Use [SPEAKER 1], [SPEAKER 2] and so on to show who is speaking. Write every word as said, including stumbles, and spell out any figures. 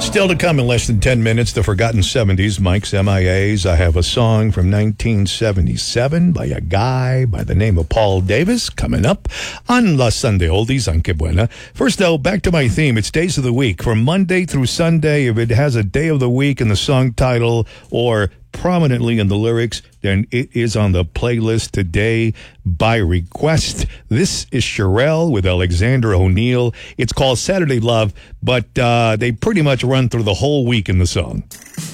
[SPEAKER 1] Still to come in less than ten minutes, the Forgotten seventies, Mike's M I As. I have a song from nineteen seventy-seven by a guy by the name of Paul Davis coming up on La Sunday Oldies on Que Buena. First, though, back to my theme. It's days of the week. From Monday through Sunday, if it has a day of the week in the song title or prominently in the lyrics, then it is on the playlist today by request. This is Cherrelle with Alexander O'Neal. It's called Saturday Love, but uh, they pretty much run through the whole week in the song.